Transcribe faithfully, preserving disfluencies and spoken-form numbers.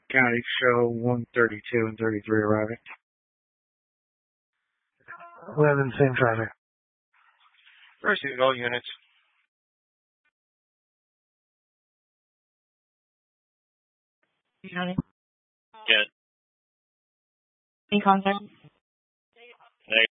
County show one thirty-two and thirty-three arriving. eleven, same traffic. Received all units. County. Get. Any contact? Negative.